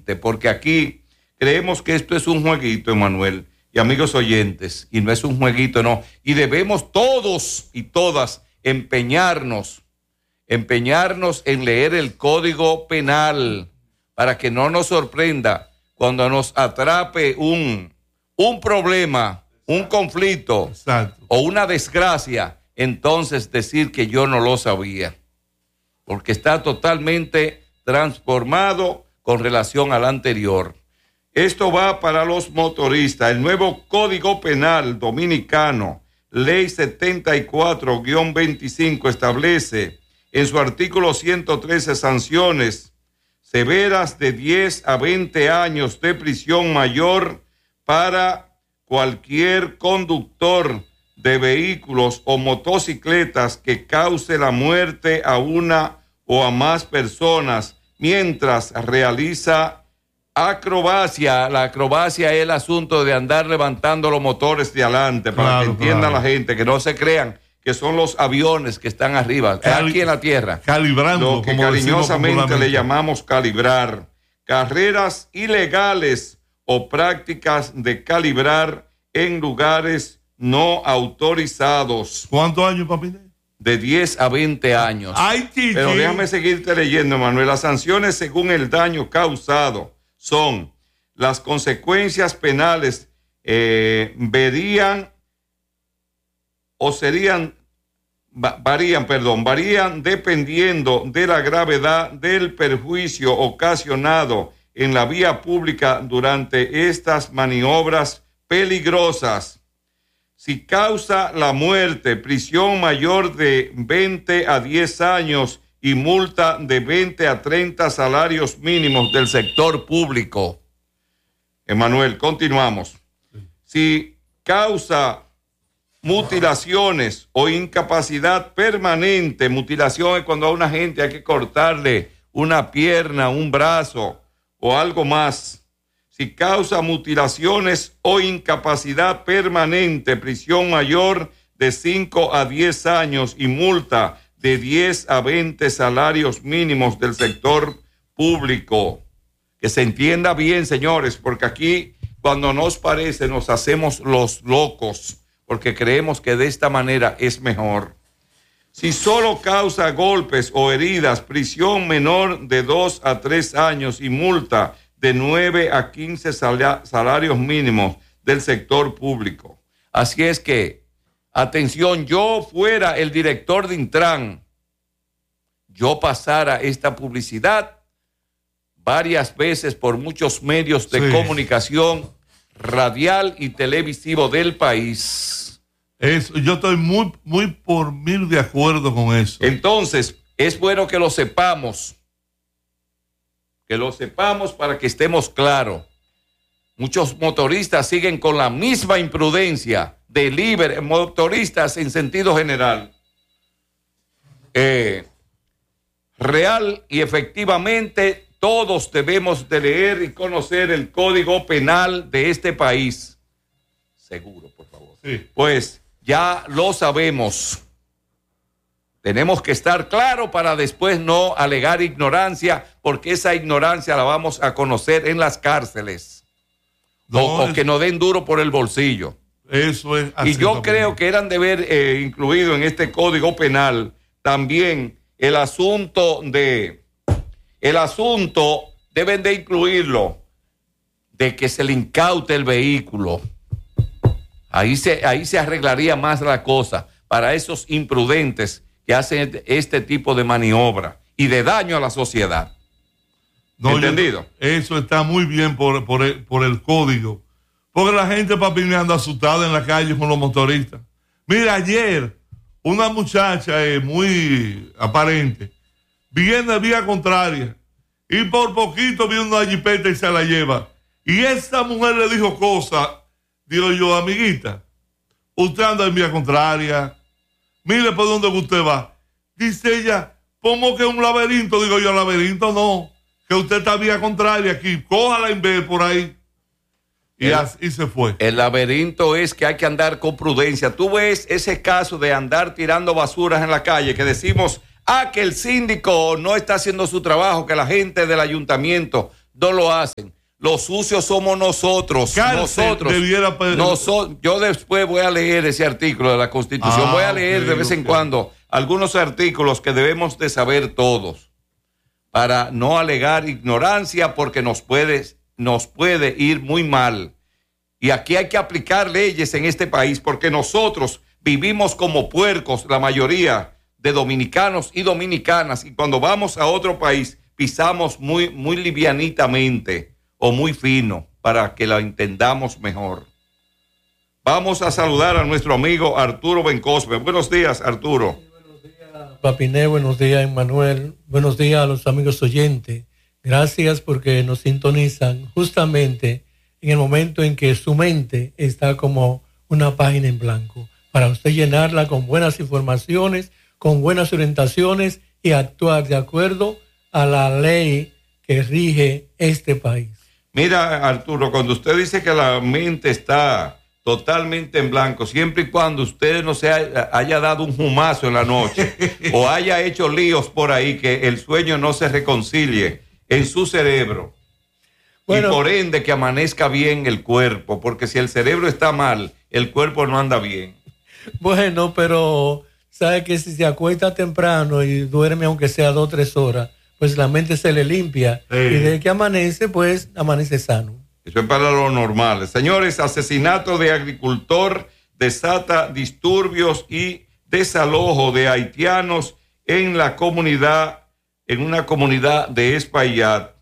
gente, porque aquí creemos que esto es un jueguito, Emanuel, y amigos oyentes, y no es un jueguito, no. Y debemos todos y todas empeñarnos en leer el Código Penal para que no nos sorprenda cuando nos atrape un problema, un conflicto o una desgracia, entonces decir que yo no lo sabía, porque está totalmente transformado con relación al anterior. Esto va para los motoristas. El nuevo Código Penal Dominicano, Ley 74-25, establece en su artículo 113 sanciones severas de 10 a 20 años de prisión mayor para cualquier conductor de vehículos o motocicletas que cause la muerte a una o a más personas mientras realiza acrobacia. La acrobacia es el asunto de andar levantando los motores de adelante, para que entienda la gente, que no se crean que son los aviones que están arriba, aquí en la tierra. Calibrando, lo que cariñosamente le llamamos calibrar. Carreras ilegales o prácticas de calibrar en lugares no autorizados. ¿Cuántos años, papi? De 10 a 20 años. Ay, pero déjame seguirte leyendo, Manuel. Las sanciones según el daño causado son las consecuencias penales varían dependiendo de la gravedad del perjuicio ocasionado en la vía pública durante estas maniobras peligrosas. Si causa la muerte, prisión mayor de 20 a 10 años y multa de 20 a 30 salarios mínimos del sector público. Emanuel, continuamos. Si causa mutilaciones o incapacidad permanente, mutilación es cuando a una gente hay que cortarle una pierna, un brazo o algo más. Si causa mutilaciones o incapacidad permanente, prisión mayor de 5 a 10 años y multa de 10 a 20 salarios mínimos del sector público. Que se entienda bien, señores, porque aquí cuando nos parece nos hacemos los locos, porque creemos que de esta manera es mejor. Si solo causa golpes o heridas, prisión menor de 2 a 3 años y multa de 9 a 15 salarios mínimos del sector público. Así es que, atención, yo fuera el director de Intran, yo pasara esta publicidad varias veces por muchos medios de comunicación radial y televisivo del país. Yo estoy muy por mil de acuerdo con eso. Entonces, es bueno que lo sepamos para que estemos claros. Muchos motoristas siguen con la misma imprudencia de motoristas en sentido general. Real y efectivamente todos debemos de leer y conocer el Código Penal de este país. Seguro, por favor. Sí. Pues ya lo sabemos. Tenemos que estar claros para después no alegar ignorancia, porque esa ignorancia la vamos a conocer en las cárceles. O que nos den duro por el bolsillo. Eso es así. Y yo creo que eran de haber incluido en este Código Penal también el asunto, deben de incluirlo, de que se le incaute el vehículo. Ahí se arreglaría más la cosa para esos imprudentes que hacen este tipo de maniobra y de daño a la sociedad. ¿Entendido? Eso está muy bien por el código. Porque la gente, papi, anda asustada en la calle con los motoristas. Mira, ayer una muchacha muy aparente viene vía contraria y por poquito viene una jipeta y se la lleva. Y esa mujer le dijo cosas. Digo yo, amiguita, usted anda en vía contraria. Mire por dónde usted va. Dice ella, ¿cómo que un laberinto? Digo yo, laberinto no. Que usted está vía contraria aquí. Cójala en vez por ahí. Y se fue. El laberinto es que hay que andar con prudencia. Tú ves ese caso de andar tirando basuras en la calle, que decimos, que el síndico no está haciendo su trabajo, que la gente del ayuntamiento no lo hacen. Los sucios somos nosotros. Yo después voy a leer ese artículo de la Constitución. Voy a leer de vez en cuando algunos artículos que debemos de saber todos para no alegar ignorancia, porque nos puede ir muy mal. Y aquí hay que aplicar leyes en este país, porque nosotros vivimos como puercos, la mayoría de dominicanos y dominicanas, y cuando vamos a otro país pisamos muy, muy livianitamente o muy fino para que la entendamos mejor. Vamos a saludar a nuestro amigo Arturo Bencosme. Buenos días, Arturo. Sí, buenos días, Papiné, buenos días, Emmanuel. Buenos días a los amigos oyentes. Gracias porque nos sintonizan justamente en el momento en que su mente está como una página en blanco, para usted llenarla con buenas informaciones, con buenas orientaciones y actuar de acuerdo a la ley que rige este país. Mira, Arturo, cuando usted dice que la mente está totalmente en blanco, siempre y cuando usted no se haya dado un jumazo en la noche o haya hecho líos por ahí, que el sueño no se reconcilie en su cerebro. Bueno, y por ende que amanezca bien el cuerpo, porque si el cerebro está mal, el cuerpo no anda bien. Bueno, pero sabe que si se acuesta temprano y duerme aunque sea 2 o 3 horas, pues la mente se le limpia. Sí. Y desde que amanece, pues amanece sano. Eso es para lo normal. Señores, asesinato de agricultor desata disturbios y desalojo de haitianos en una comunidad de Espaillat.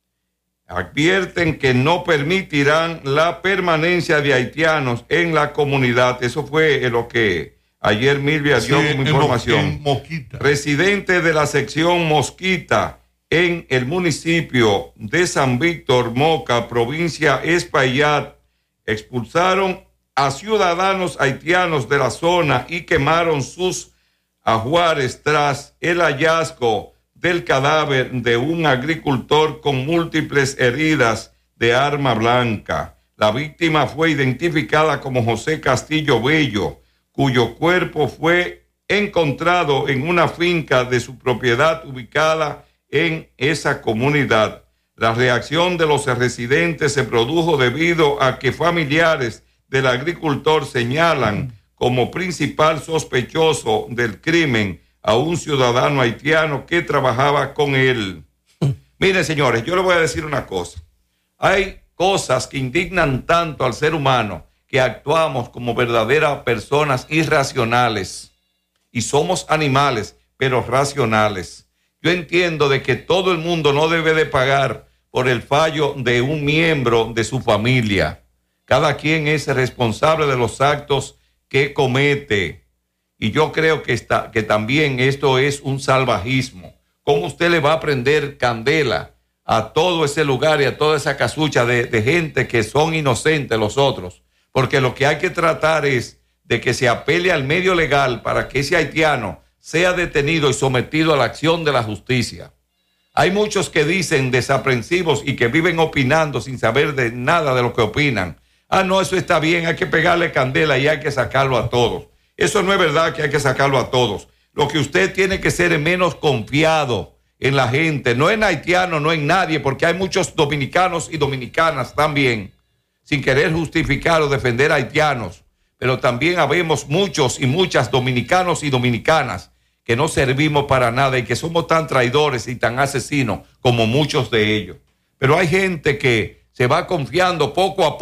Advierten que no permitirán la permanencia de haitianos en la comunidad. Eso fue lo que ayer Milvia dio como información. Residentes de la sección Mosquita en el municipio de San Víctor Moca, provincia Espaillat, expulsaron a ciudadanos haitianos de la zona y quemaron sus ajuares tras el hallazgo del cadáver de un agricultor con múltiples heridas de arma blanca. La víctima fue identificada como José Castillo Bello, cuyo cuerpo fue encontrado en una finca de su propiedad ubicada en esa comunidad. La reacción de los residentes se produjo debido a que familiares del agricultor señalan como principal sospechoso del crimen a un ciudadano haitiano que trabajaba con él. Miren, señores, yo les voy a decir una cosa. Hay cosas que indignan tanto al ser humano que actuamos como verdaderas personas irracionales. Y somos animales, pero racionales. Yo entiendo de que todo el mundo no debe de pagar por el fallo de un miembro de su familia. Cada quien es responsable de los actos que comete. Y yo creo que también esto es un salvajismo. ¿Cómo usted le va a prender candela a todo ese lugar y a toda esa casucha de gente que son inocentes los otros? Porque lo que hay que tratar es de que se apele al medio legal para que ese haitiano sea detenido y sometido a la acción de la justicia. Hay muchos que dicen desaprensivos y que viven opinando sin saber de nada de lo que opinan. Ah, no, eso está bien, hay que pegarle candela y hay que sacarlo a todos. Eso no es verdad que hay que sacarlo a todos. Lo que usted tiene que ser es menos confiado en la gente, no en haitiano, no en nadie, porque hay muchos dominicanos y dominicanas también, sin querer justificar o defender a haitianos, pero también habemos muchos y muchas dominicanos y dominicanas que no servimos para nada y que somos tan traidores y tan asesinos como muchos de ellos. Pero hay gente que se va confiando poco a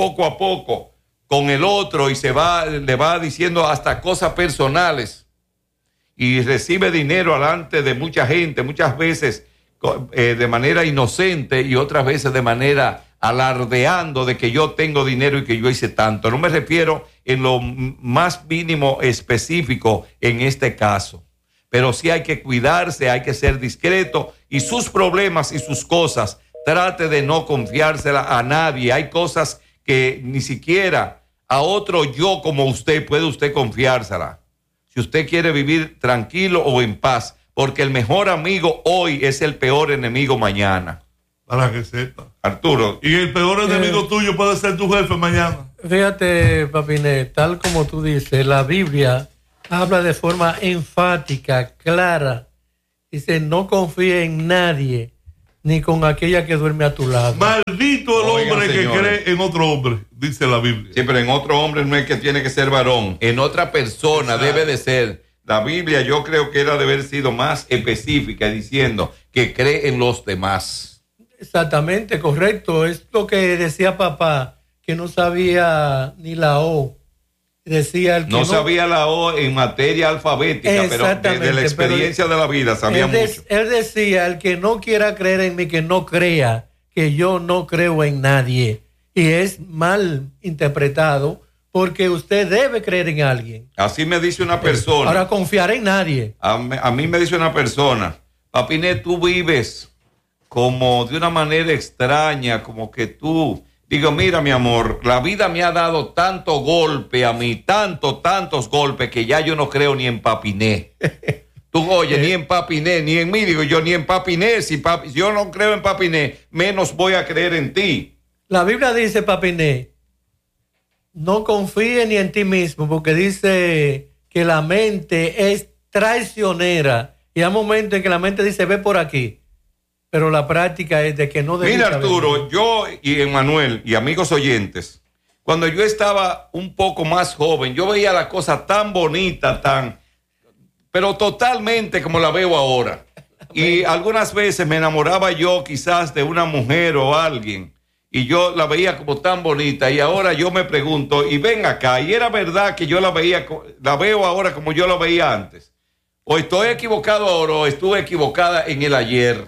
poco, con el otro y le va diciendo hasta cosas personales y recibe dinero delante de mucha gente, muchas veces de manera inocente y otras veces de manera alardeando de que yo tengo dinero y que yo hice tanto. No me refiero en lo más mínimo específico en este caso, pero sí hay que cuidarse, hay que ser discreto y sus problemas y sus cosas trate de no confiársela a nadie. Hay cosas que ni siquiera a otro yo como usted puede usted confiársela. Si usted quiere vivir tranquilo o en paz, porque el mejor amigo hoy es el peor enemigo mañana. Para que sepa. Arturo. Y el peor enemigo tuyo puede ser tu jefe mañana. Fíjate, Papiné, tal como tú dices, la Biblia habla de forma enfática, clara. Dice, no confíe en nadie, ni con aquella que duerme a tu lado. Maldito el Oigan, hombre señores, que cree en otro hombre, dice la Biblia. Sí, pero en otro hombre no es que tiene que ser varón. En otra persona debe de ser. La Biblia yo creo que era de haber sido más específica diciendo que cree en los demás. Exactamente, correcto. Es lo que decía papá, que no sabía ni la O. Decía el que no sabía la O en materia alfabética, pero de la experiencia de la vida sabía mucho. Él decía, el que no quiera creer en mí, que no crea, que yo no creo en nadie. Y es mal interpretado, porque usted debe creer en alguien. Así me dice una persona. Ahora, confiar en nadie. A mí me dice una persona, Papiné, tú vives como de una manera extraña, como que tú... Digo, mira, mi amor, la vida me ha dado tanto golpe a mí, tantos golpes, que ya yo no creo ni en Papiné. Tú, oye, ni en Papiné, ni en mí. Digo yo, ni en Papiné. Si yo no creo en Papiné, menos voy a creer en ti. La Biblia dice, Papiné, no confíe ni en ti mismo, porque dice que la mente es traicionera. Y hay momentos en que la mente dice, ve por aquí. Pero la práctica es de que no debe. Mira, Arturo, yo y Emanuel y amigos oyentes, cuando yo estaba un poco más joven, yo veía la cosa tan bonita, pero totalmente como la veo ahora. Y algunas veces me enamoraba yo quizás de una mujer o alguien, y yo la veía como tan bonita, y ahora yo me pregunto, y ven acá, y era verdad que yo la veo ahora como yo la veía antes. O estoy equivocado ahora, o estuve equivocada en el ayer.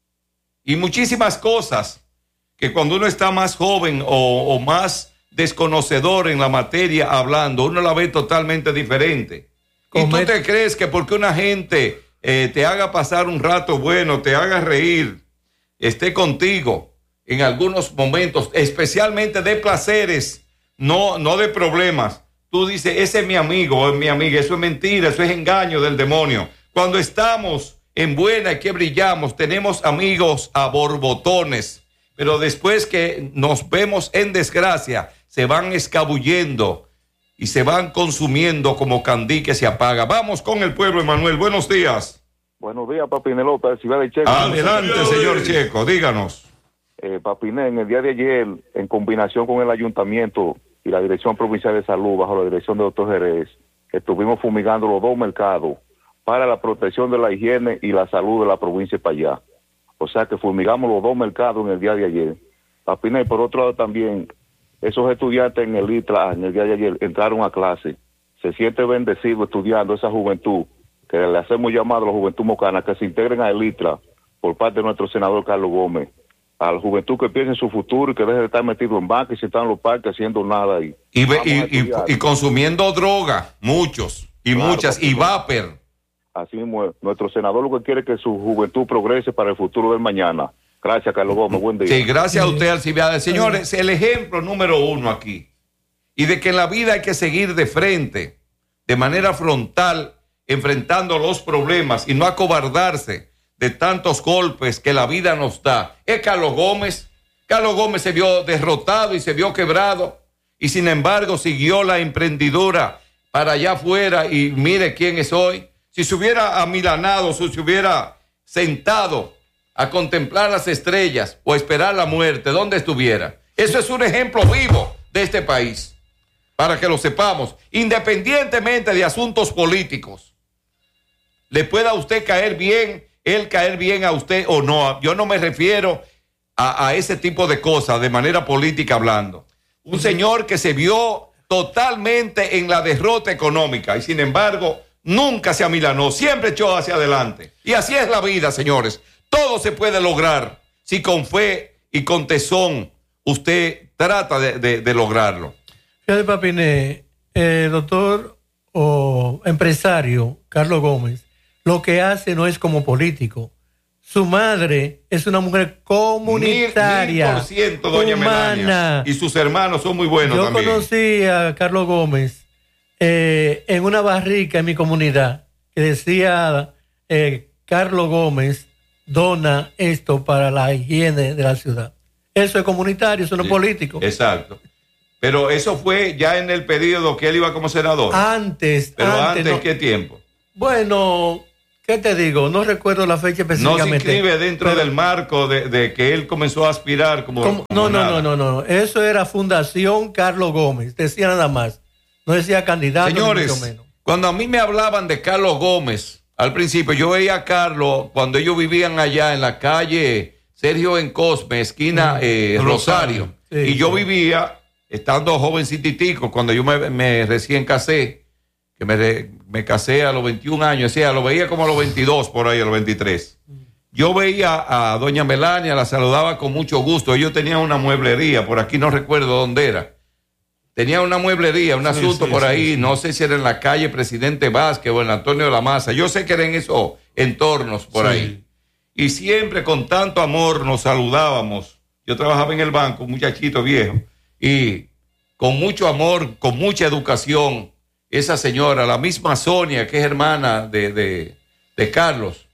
Y muchísimas cosas que cuando uno está más joven o más desconocedor en la materia hablando, uno la ve totalmente diferente. Y tú te crees que porque una gente te haga pasar un rato bueno, te haga reír, esté contigo en algunos momentos, especialmente de placeres, no de problemas. Tú dices, ese es mi amigo o es mi amiga. Eso es mentira, eso es engaño del demonio. Cuando estamos en buena y que brillamos, tenemos amigos a borbotones, pero después que nos vemos en desgracia, se van escabullendo y se van consumiendo como candí que se apaga. Vamos con el pueblo, Emanuel. Buenos días. Buenos días, Papiné López, Ciudad de Checo. Adelante, señor Checo, díganos. Papiné, en el día de ayer, en combinación con el ayuntamiento y la Dirección Provincial de Salud, bajo la dirección de doctor Jerez, estuvimos fumigando los dos mercados para la protección de la higiene y la salud de la provincia para allá. O sea que fumigamos los dos mercados en el día de ayer. Papiné, por otro lado también, esos estudiantes en el ITRA en el día de ayer entraron a clase. Se siente bendecido estudiando esa juventud, que le hacemos llamado a la juventud mocana, que se integren a el ITRA por parte de nuestro senador Carlos Gómez. A la juventud que piense en su futuro y que deje de estar metido en banca y sentar en los parques haciendo nada. Y consumiendo droga, muchos, y claro, muchas, y vapor. Así mismo, nuestro senador lo que quiere es que su juventud progrese para el futuro del mañana. Gracias, Carlos Gómez. Buen día. Sí, gracias a usted, Alcibiades. Señores, el ejemplo número uno aquí. Y de que en la vida hay que seguir de frente, de manera frontal, enfrentando los problemas y no acobardarse de tantos golpes que la vida nos da. Es Carlos Gómez. Carlos Gómez se vio derrotado y se vio quebrado. Y sin embargo, siguió la emprendidora para allá afuera y mire quién es hoy. Si se hubiera amilanado, si se hubiera sentado a contemplar las estrellas o esperar la muerte, ¿dónde estuviera? Eso es un ejemplo vivo de este país, para que lo sepamos, independientemente de asuntos políticos. Le pueda a usted caer bien, él caer bien a usted o no. Yo no me refiero a ese tipo de cosas de manera política hablando. Un señor que se vio totalmente en la derrota económica y sin embargo nunca se amilanó, siempre echó hacia adelante. Y así es la vida, señores. Todo se puede lograr si con fe y con tesón usted trata de lograrlo. Fíjate, Papiné, doctor o empresario Carlos Gómez, lo que hace no es como político. Su madre es una mujer comunitaria, 1000%, doña humana. Melania. Y sus hermanos son muy buenos también. Yo conocí a Carlos Gómez en una barrica en mi comunidad que decía Carlos Gómez dona esto para la higiene de la ciudad. Eso es comunitario, eso no es político. Exacto. Pero eso fue ya en el periodo que él iba como senador. Antes. Pero antes ¿qué tiempo? Bueno, ¿Qué te digo? No recuerdo la fecha específicamente. No se inscribe dentro del marco de que él comenzó a aspirar como No. Eso era Fundación Carlos Gómez. Decía nada más. No decía candidato. Señores, mucho menos. Cuando a mí me hablaban de Carlos Gómez, al principio yo veía a Carlos cuando ellos vivían allá en la calle Sergio en Cosme, esquina Rosario. Sí, y yo vivía, estando jovencititico, cuando yo me recién casé, que me casé a los 21 años, o sea, lo veía como a los 22, por ahí, a los 23. Yo veía a doña Melania, la saludaba con mucho gusto. Ellos tenían una mueblería, por aquí no recuerdo dónde era. Tenía una mueblería, un asunto por ahí, no sé si era en la calle Presidente Vázquez o en Antonio de la Maza. Yo sé que era en esos entornos por ahí. Y siempre con tanto amor nos saludábamos. Yo trabajaba en el banco, un muchachito viejo, y con mucho amor, con mucha educación, esa señora, la misma Sonia, que es hermana de Carlos.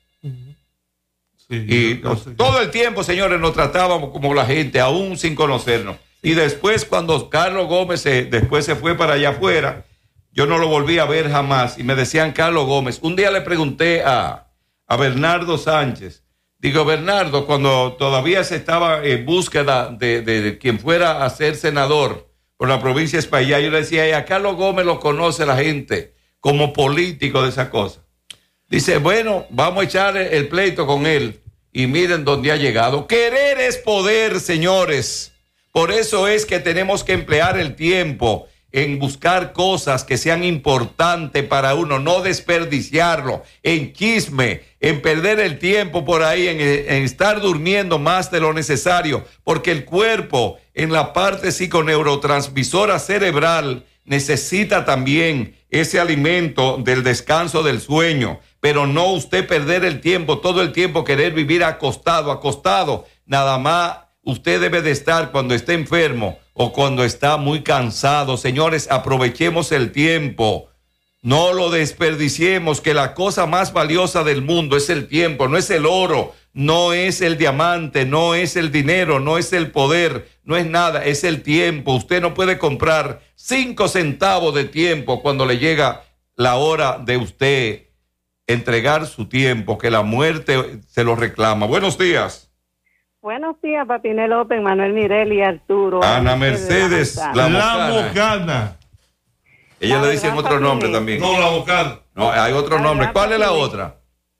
Y todo el tiempo, señores, nos tratábamos como la gente, aún sin conocernos. Y después, cuando Carlos Gómez después se fue para allá afuera, yo no lo volví a ver jamás. Y me decían Carlos Gómez. Un día le pregunté a Bernardo Sánchez. Digo, Bernardo, cuando todavía se estaba en búsqueda de quien fuera a ser senador por la provincia de España, yo le decía, a Carlos Gómez lo conoce la gente como político de esa cosa. Dice, bueno, vamos a echar el pleito con él. Y miren dónde ha llegado. Querer es poder, señores. Por eso es que tenemos que emplear el tiempo en buscar cosas que sean importantes para uno, no desperdiciarlo en chisme, en perder el tiempo por ahí, en estar durmiendo más de lo necesario, porque el cuerpo en la parte psiconeurotransmisora cerebral necesita también ese alimento del descanso del sueño, pero no usted perder el tiempo, todo el tiempo querer vivir acostado, nada más. Usted debe de estar cuando esté enfermo o cuando está muy cansado. Señores, aprovechemos el tiempo. No lo desperdiciemos, que la cosa más valiosa del mundo es el tiempo, no es el oro, no es el diamante, no es el dinero, no es el poder, no es nada, es el tiempo. Usted no puede comprar 5 centavos de tiempo cuando le llega la hora de usted entregar su tiempo, que la muerte se lo reclama. Buenos días. Buenos días, Papiné López, Manuel Mirel y Arturo. Ana Mercedes, la Mocana. Ella le dicen otro nombre también. No, la Mocana. No, hay otro nombre. ¿Cuál es la otra?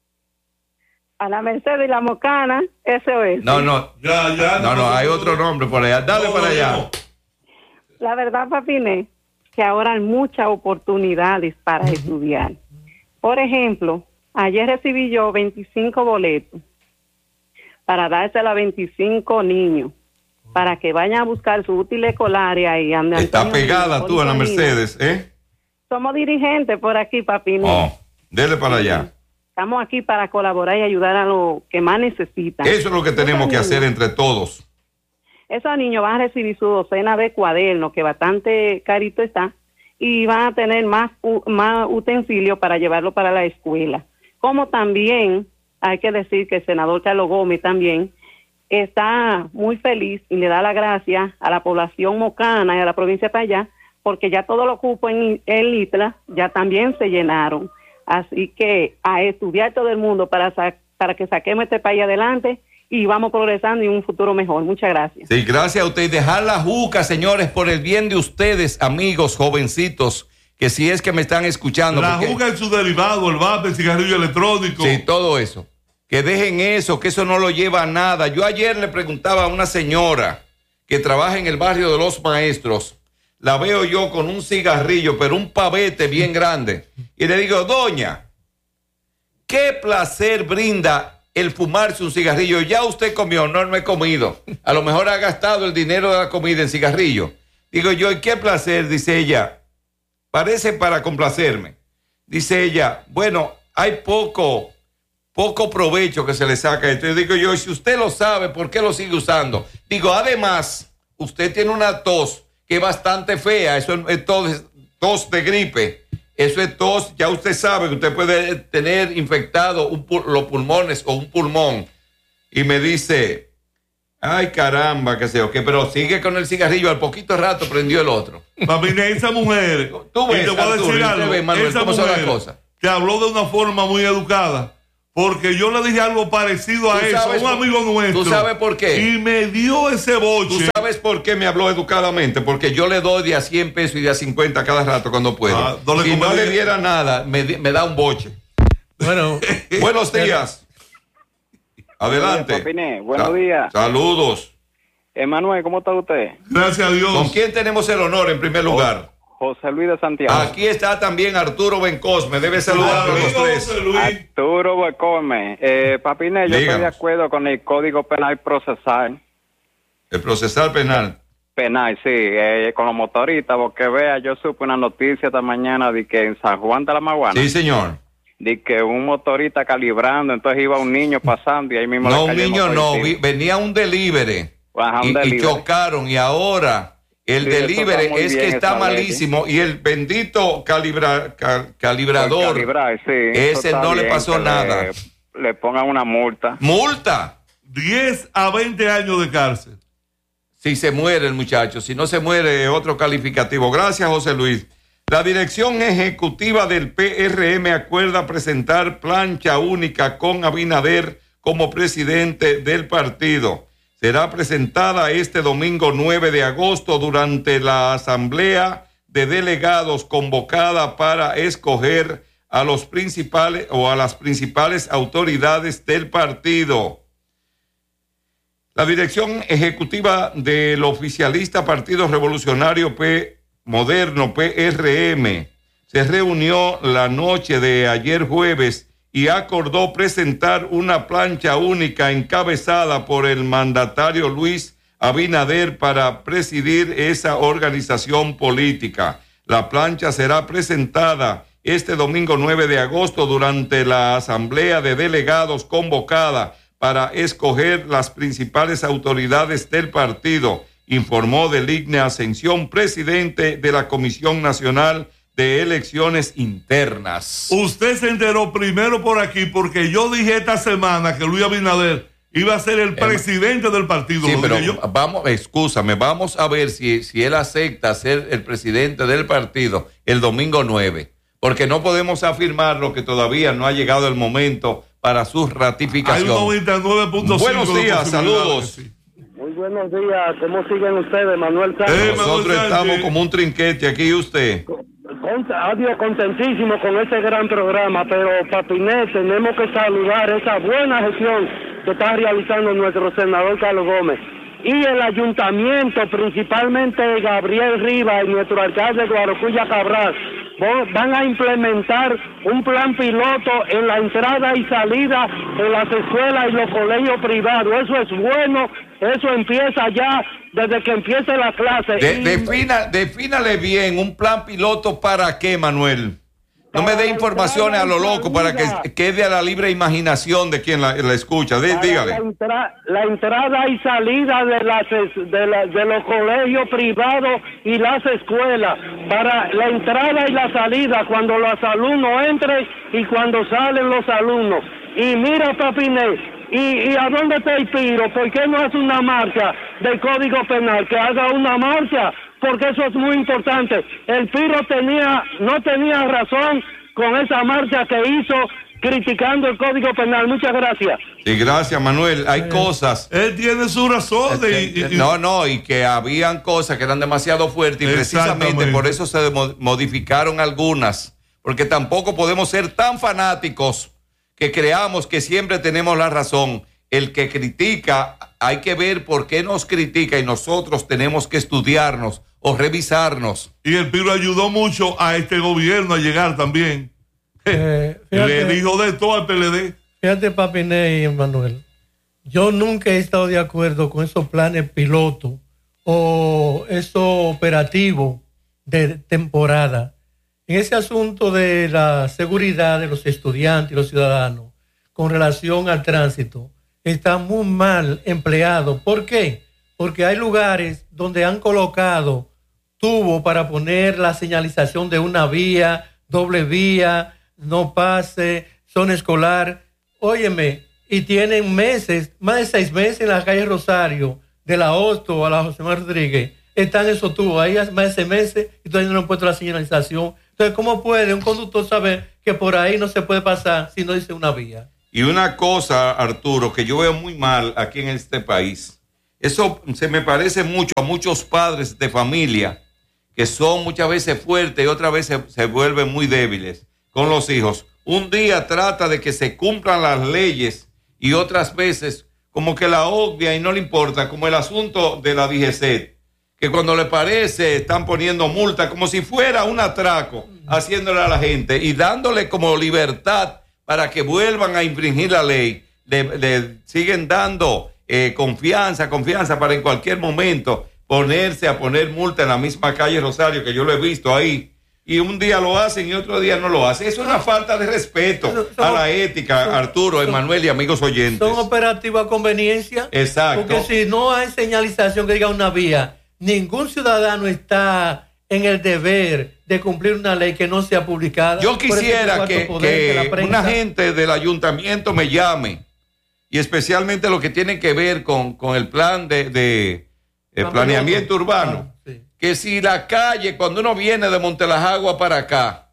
Ana Mercedes y la Mocana, SOS. No, hay otro nombre por allá. Dale para allá. La verdad, Papiné, que ahora hay muchas oportunidades para estudiar. Por ejemplo, ayer recibí yo 25 boletos para dársela a 25 niños, para que vayan a buscar su útil escolar y ahí. Está pegada tú, Ana Mercedes, ¿eh? Somos dirigentes por aquí, Papiné. Dele para allá. Estamos aquí para colaborar y ayudar a los que más necesitan. Eso es lo que tenemos que hacer entre todos. Esos niños van a recibir su docena de cuadernos, que bastante carito está, y van a tener más utensilios para llevarlo para la escuela. Como también hay que decir que el senador Carlos Gómez también está muy feliz y le da las gracias a la población mocana y a la provincia de allá, porque ya todos los cupos en Litla ya también se llenaron. Así que a estudiar todo el mundo para que saquemos este país adelante y vamos progresando en un futuro mejor. Muchas gracias. Sí, gracias a usted. Dejar la juca, señores, por el bien de ustedes, amigos, jovencitos, que si es que me están escuchando. La juca en su derivado, el vape, el cigarrillo electrónico. Sí, todo eso. Que dejen eso, que eso no lo lleva a nada. Yo ayer le preguntaba a una señora que trabaja en el barrio de los Maestros, la veo yo con un cigarrillo, pero un pavete bien grande. Y le digo, doña, ¿qué placer brinda el fumarse un cigarrillo? Ya usted comió, no he comido. A lo mejor ha gastado el dinero de la comida en cigarrillo. Digo yo, ¿y qué placer? Dice ella, parece para complacerme. Dice ella, bueno, hay poco provecho que se le saca. Entonces digo yo, si usted lo sabe, ¿por qué lo sigue usando? Digo, además, usted tiene una tos que es bastante fea. Eso es tos de gripe. Eso es tos, ya usted sabe que usted puede tener infectado los pulmones o un pulmón. Y me dice, ay caramba, qué sé yo, pero sigue con el cigarrillo, al poquito rato prendió el otro. Papi, esa mujer, tú ves, te voy a decir algo, Manuel, esa ¿cómo son las mujer cosas? Que habló de una forma muy educada, porque yo le dije algo parecido a eso, a un amigo nuestro. ¿Tú sabes por qué? Y me dio ese boche. ¿Tú sabes por qué me habló educadamente? Porque yo le doy de a 100 pesos y de a 50 cada rato cuando puedo. Si no le diera nada, me da un boche. Bueno. Buenos días. Adelante. Papiné, buenos días. Saludos. Emanuel, ¿cómo está usted? Gracias a Dios. ¿Con quién tenemos el honor en primer lugar? José Luis de Santiago. Aquí está también Arturo Bencosme. Debe saludar a los tres. Arturo Bencosme. Papiné, yo estoy de acuerdo con el Código Penal procesal. El procesal penal. Penal, sí, con los motoristas, porque vea, yo supe una noticia esta mañana de que en San Juan de la Maguana. Sí, señor. De que un motorista calibrando, entonces iba un niño pasando y ahí mismo no, un niño no, venía un delivery. Ajá, y chocaron y ahora el delivery es que está malísimo y el bendito calibrador ese no le pasó nada. Le pongan una multa. ¿Multa? 10 a 20 años de cárcel. Si se muere el muchacho, si no se muere otro calificativo. Gracias, José Luis. La dirección ejecutiva del PRM acuerda presentar plancha única con Abinader como presidente del partido. Será presentada este domingo 9 de agosto durante la asamblea de delegados convocada para escoger a los principales o a las principales autoridades del partido. La dirección ejecutiva del oficialista Partido Revolucionario Moderno, PRM, se reunió la noche de ayer jueves y acordó presentar una plancha única encabezada por el mandatario Luis Abinader para presidir esa organización política. La plancha será presentada este domingo 9 de agosto durante la asamblea de delegados convocada para escoger las principales autoridades del partido, informó Deligne Ascensión, presidente de la Comisión Nacional de Elecciones Internas. Usted se enteró primero por aquí porque yo dije esta semana que Luis Abinader iba a ser el presidente del partido. Sí, pero vamos a ver si él acepta ser el presidente del partido el domingo 9, porque no podemos afirmar lo que todavía no ha llegado el momento para su ratificación. Hay un 99.5. Buenos días, saludos. Muy buenos días, ¿cómo siguen ustedes, Manuel Sánchez? Nosotros estamos como un trinquete aquí, ¿y usted? Adiós, contentísimo con este gran programa, pero Papiné, tenemos que saludar esa buena gestión que está realizando nuestro senador Carlos Gómez y el ayuntamiento, principalmente Gabriel Rivas y nuestro alcalde Guarocuya Cabral. Van a implementar un plan piloto en la entrada y salida de las escuelas y los colegios privados. Eso es bueno, eso empieza ya desde que empiece la clase. Defínale bien, un plan piloto para qué, Manuel. No me dé informaciones a lo loco para que quede a la libre imaginación de quien la escucha. Dígale. La entrada y salida de los colegios privados y las escuelas. Para la entrada y la salida, cuando los alumnos entren y cuando salen los alumnos. Y mira, Papiné, ¿y a dónde está el Piro? ¿Por qué no hace una marcha del Código Penal? Que haga una marcha, porque eso es muy importante. El Piro no tenía razón con esa marcha que hizo criticando el Código Penal. Muchas gracias. Sí, gracias, Manuel. Hay cosas. Él tiene su razón. Y que habían cosas que eran demasiado fuertes y precisamente por eso se modificaron algunas, porque tampoco podemos ser tan fanáticos que creamos que siempre tenemos la razón. El que critica, hay que ver por qué nos critica y nosotros tenemos que estudiarnos o revisarnos. Y el Piro ayudó mucho a este gobierno a llegar también. Le dijo de todo al PLD. Fíjate, Papiné y Manuel, yo nunca he estado de acuerdo con esos planes pilotos o esos operativos de temporada. En ese asunto de la seguridad de los estudiantes y los ciudadanos con relación al tránsito, está muy mal empleado. ¿Por qué? Porque hay lugares donde han colocado tubos para poner la señalización de una vía, doble vía, no pase, zona escolar. Óyeme, y tienen meses, más de 6 meses en la calle Rosario, de la Hosto a la José María Rodríguez, están esos tubos ahí hace más de 6 meses y todavía no han puesto la señalización. Entonces, ¿cómo puede un conductor saber que por ahí no se puede pasar si no dice una vía? Y una cosa, Arturo, que yo veo muy mal aquí en este país, eso se me parece mucho a muchos padres de familia que son muchas veces fuertes y otras veces se vuelven muy débiles con los hijos. Un día trata de que se cumplan las leyes y otras veces como que la obvia y no le importa, como el asunto de la DGC, que cuando le parece están poniendo multa como si fuera un atraco, haciéndole a la gente y dándole como libertad para que vuelvan a infringir la ley. Le siguen dando confianza para en cualquier momento ponerse a poner multa en la misma calle Rosario, que yo lo he visto ahí, y un día lo hacen y otro día no lo hacen. Es una falta de respeto a la ética, Arturo, Emanuel y amigos oyentes. Son operativas a conveniencia. Exacto. Porque si no hay señalización que diga una vía, ningún ciudadano está en el deber de cumplir una ley que no sea publicada. Yo quisiera que una gente del ayuntamiento me llame, y especialmente lo que tiene que ver con el plan de planeamiento urbano. Sí. Que si la calle, cuando uno viene de Montelajagua para acá,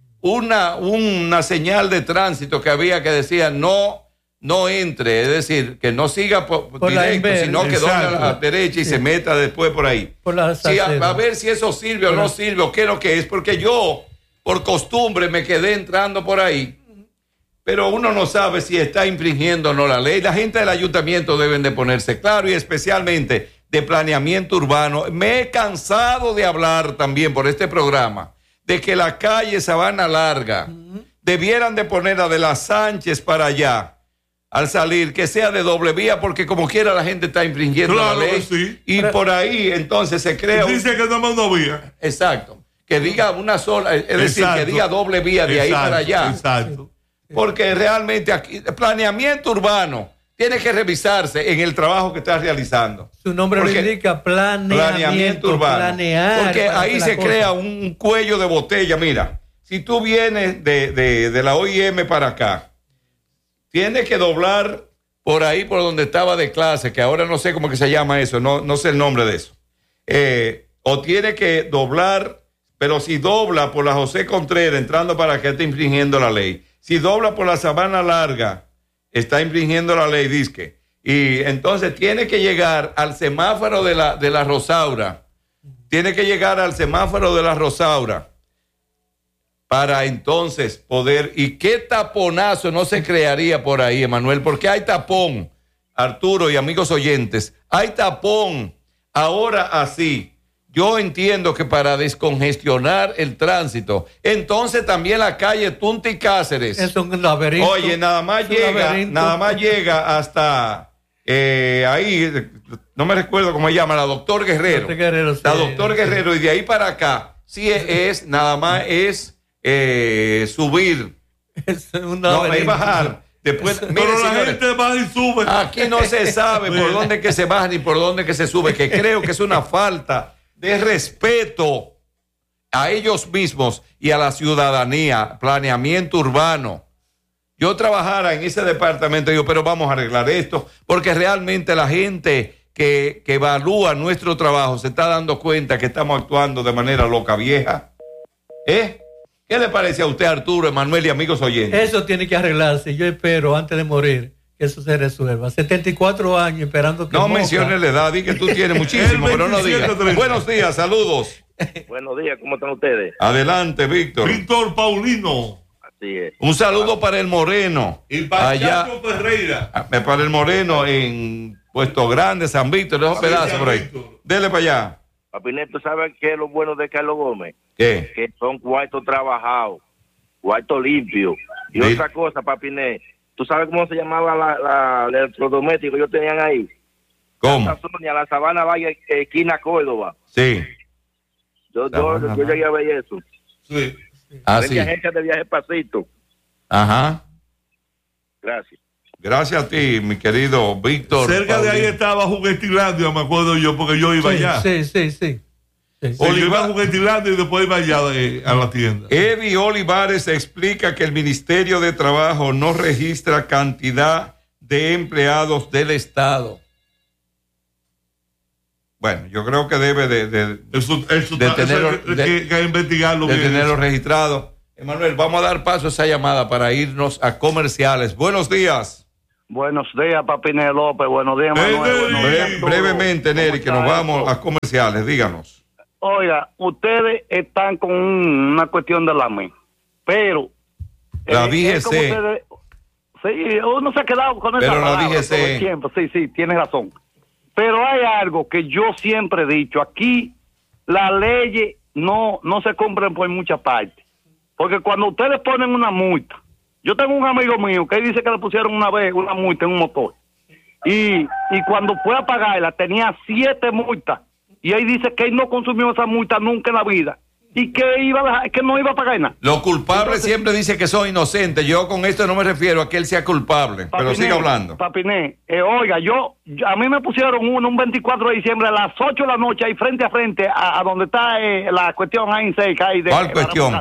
una señal de tránsito que había que decía no entre, es decir, que no siga por directo, sino que doble a la derecha y se meta después por ahí. A ver si eso sirve o no sirve, o qué es lo que es, porque yo, por costumbre, me quedé entrando por ahí, pero uno no sabe si está infringiendo o no la ley. La gente del ayuntamiento deben de ponerse claro, y especialmente de planeamiento urbano. Me he cansado de hablar también por este programa de que la calle Sabana Larga debieran de poner la de las Sánchez para allá al salir, que sea de doble vía, porque como quiera la gente está infringiendo la ley. Sí. Y por ahí entonces se crea... Dice que no más una vía. Exacto. Que diga una sola, es decir, que diga doble vía de ahí para allá. Exacto. Porque realmente aquí, planeamiento urbano tiene que revisarse en el trabajo que está realizando. Su nombre lo indica, planeamiento urbano. Planear, porque ahí se crea un cuello de botella. Mira, si tú vienes de la OIM para acá, tienes que doblar por ahí, por donde estaba de clase, que ahora no sé cómo que se llama eso, no sé el nombre de eso. O tiene que doblar, pero si dobla por la José Contreras entrando para acá, está infringiendo la ley. Si dobla por la Sabana Larga, está infringiendo la ley, disque. Y entonces tiene que llegar al semáforo de la Rosaura. Tiene que llegar al semáforo de la Rosaura para entonces poder... ¿Y qué taponazo no se crearía por ahí, Emanuel? Porque hay tapón, Arturo y amigos oyentes. Hay tapón. Ahora así. Yo entiendo que para descongestionar el tránsito, entonces también la calle Tunti Cáceres. Es un laberinto. Oye, nada más llega hasta ahí, no me recuerdo cómo se llama, la Doctor Guerrero. La Doctor Guerrero, y de ahí para acá, sí nada más es subir. No, es bajar. Después, pero mire, la gente baja y sube. Aquí no se sabe por dónde que se baja ni por dónde que se sube, que creo que es una falta de respeto a ellos mismos y a la ciudadanía. Planeamiento urbano. Yo trabajara en ese departamento, digo, pero vamos a arreglar esto, porque realmente la gente que evalúa nuestro trabajo se está dando cuenta que estamos actuando de manera loca vieja. ¿Qué le parece a usted, Arturo, Emanuel y amigos oyentes? Eso tiene que arreglarse. Yo espero, antes de morir, que eso se resuelva. 74 años esperando que... No menciones la edad, di que tú tienes muchísimo, pero no digas. Buenos días, saludos. Buenos días, ¿cómo están ustedes? Adelante, Víctor. Víctor Paulino. Así es. Un saludo para el Moreno. Y para Chacho Ferreira. Para el Moreno en Puesto Grande, San Víctor, esos pedazos por ahí. Dele para allá. Papi Neto, ¿sabes qué es lo bueno de Carlos Gómez? ¿Qué? Que son cuartos trabajados, cuartos limpios. Y sí. Otra cosa, Papi Neto, ¿tú sabes cómo se llamaba la electrodoméstico que ellos tenían ahí? ¿Cómo? La Sabana Valle, esquina Córdoba. Sí. Yo llegué a ver eso. Sí. Sí. Agencia de viaje pasito. Ajá. Gracias. Gracias a ti, mi querido Víctor. Cerca Paulino. de ahí estaba Juguetilandia, me acuerdo yo, porque yo iba allá. Sí. Yo iba a Juguetilandia y después iba allá a la tienda. Eddie Olivares explica que el Ministerio de Trabajo no registra cantidad de empleados del Estado. Bueno, yo creo que debe de tenerlo, de tenerlo registrado. Emanuel, vamos a dar paso a esa llamada para irnos a comerciales. Buenos días. Buenos días, Papi Ney López. Buenos días, Manuel. Buenos días, brevemente, Neri, que nos vamos a comerciales. Díganos. Oiga, ustedes están con una cuestión de la ME, pero... La DGC. Sí, uno se ha quedado con esa pero palabra la DGC. todo el tiempo. Sí, tienes razón. Pero hay algo que yo siempre he dicho. Aquí las leyes no se cumplen por muchas partes. Porque cuando ustedes ponen una multa, yo tengo un amigo mío que dice que le pusieron una vez una multa en un motor. Y cuando fue a pagarla tenía 7 multas. Y ahí dice que él no consumió esa multa nunca en la vida. Y que que no iba a pagar nada. Los culpables siempre dicen que son inocentes. Yo con esto no me refiero a que él sea culpable. Pero siga hablando. Papiné, oiga, a mí me pusieron un 24 de diciembre a las 8 de la noche ahí frente a frente a donde está la cuestión ahí en cerca. ¿Cuál cuestión?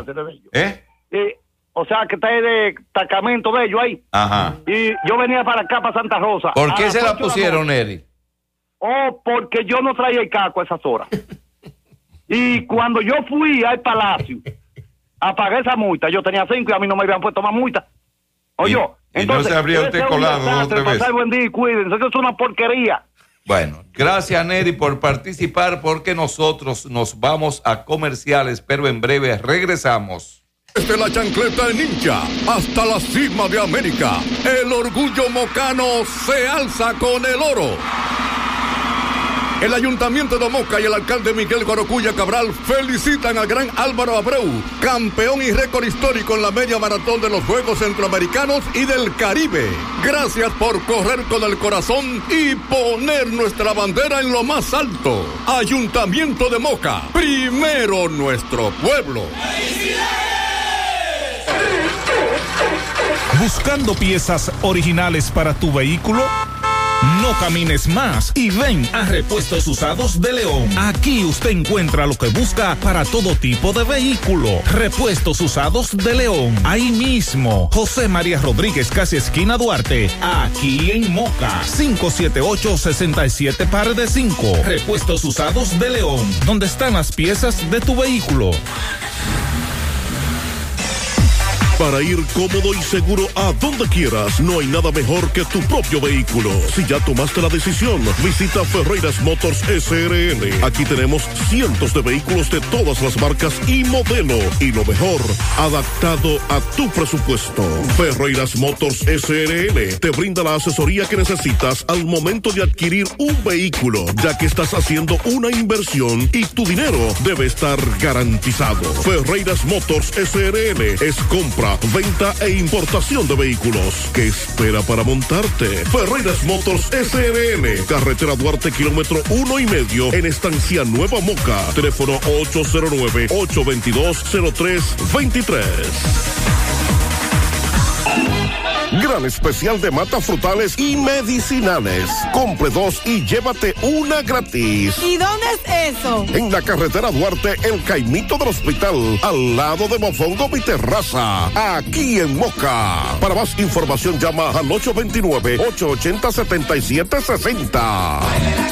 O sea, que está ahí de destacamento de ellos ahí. Ajá. Y yo venía para acá, para Santa Rosa. ¿Por qué se la pusieron, Eri? Porque yo no traía el casco a esas horas. Y cuando yo fui al palacio a pagar esa multa, yo tenía 5 y a mí no me habían puesto más multa. Oye, entonces no se habría usted colado 2 o 3 veces. Buen día y cuídense, eso es una porquería. Bueno, gracias, Neri, por participar, porque nosotros nos vamos a comerciales, pero en breve regresamos. Desde la chancleta de Ninja hasta la cima de América, el orgullo mocano se alza con el oro. El Ayuntamiento de Moca y el alcalde Miguel Guarocuya Cabral felicitan al gran Álvaro Abreu, campeón y récord histórico en la media maratón de los Juegos Centroamericanos y del Caribe. Gracias por correr con el corazón y poner nuestra bandera en lo más alto. Ayuntamiento de Moca, primero nuestro pueblo. ¿Buscando piezas originales para tu vehículo? No camines más y ven a Repuestos Usados de León. Aquí usted encuentra lo que busca para todo tipo de vehículo. Repuestos Usados de León. Ahí mismo, José María Rodríguez, casi esquina Duarte. Aquí en Moca. 578-67 par de 5. Repuestos Usados de León. Donde están las piezas de tu vehículo. Para ir cómodo y seguro a donde quieras, no hay nada mejor que tu propio vehículo. Si ya tomaste la decisión, visita Ferreiras Motors SRL. Aquí tenemos cientos de vehículos de todas las marcas y modelo. Y lo mejor, adaptado a tu presupuesto. Ferreiras Motors SRL te brinda la asesoría que necesitas al momento de adquirir un vehículo, ya que estás haciendo una inversión y tu dinero debe estar garantizado. Ferreiras Motors SRL es compra, venta e importación de vehículos. ¿Qué espera para montarte? Ferreiras Motors SRL, carretera Duarte, kilómetro 1.5 en Estancia Nueva Moca. Teléfono 809-822-0323. Gran especial de matas frutales y medicinales. Compre 2 y llévate una gratis. ¿Y dónde es eso? En la carretera Duarte, el Caimito del Hospital, al lado de Mofongo Mi Terraza, aquí en Moca. Para más información llama al 829-880-7760.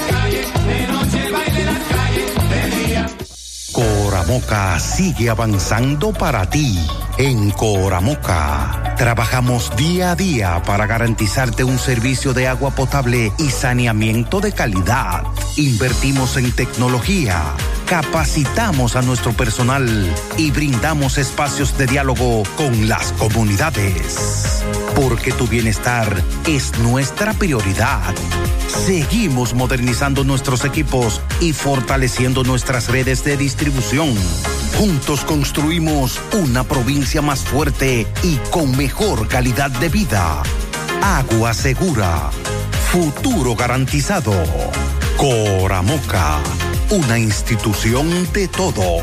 Coramoca sigue avanzando para ti. En Coramoca trabajamos día a día para garantizarte un servicio de agua potable y saneamiento de calidad. Invertimos en tecnología, capacitamos a nuestro personal y brindamos espacios de diálogo con las comunidades. Porque tu bienestar es nuestra prioridad. Seguimos modernizando nuestros equipos y fortaleciendo nuestras redes de distribución. Juntos construimos una provincia más fuerte y con mejor calidad de vida. Agua segura. Futuro garantizado. Coramoca, una institución de todos.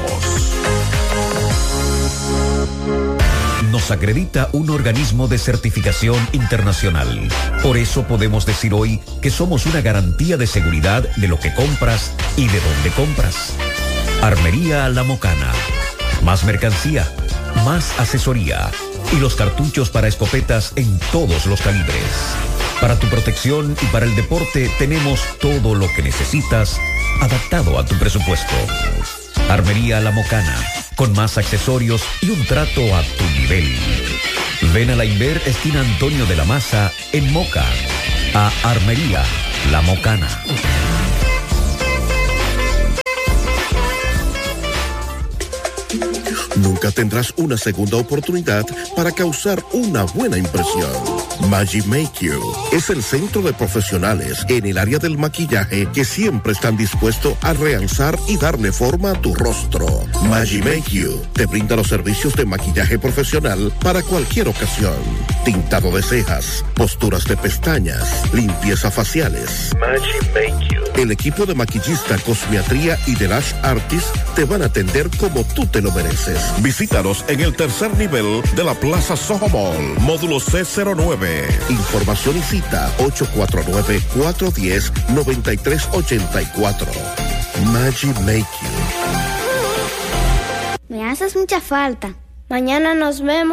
Nos acredita un organismo de certificación internacional. Por eso podemos decir hoy que somos una garantía de seguridad de lo que compras y de dónde compras. Armería La Mocana. Más mercancía, más asesoría y los cartuchos para escopetas en todos los calibres. Para tu protección y para el deporte tenemos todo lo que necesitas adaptado a tu presupuesto. Armería La Mocana. con más accesorios y un trato a tu nivel. Ven a la Inver esquina Antonio de la Maza en Moca, a Armería La Mocana. Nunca tendrás una segunda oportunidad para causar una buena impresión. Magic Make You es el centro de profesionales en el área del maquillaje que siempre están dispuestos a realzar y darle forma a tu rostro. Magic Make You te brinda los servicios de maquillaje profesional para cualquier ocasión. Tintado de cejas, posturas de pestañas, limpieza faciales. Magic Make You. El equipo de maquillista, cosmiatría y de lash artist te van a atender como tú te lo mereces. Visítanos en el tercer nivel de la Plaza Soho Mall, módulo C09. Información y cita 849-410-9384. Magic Make You. Me haces mucha falta. Mañana nos vemos.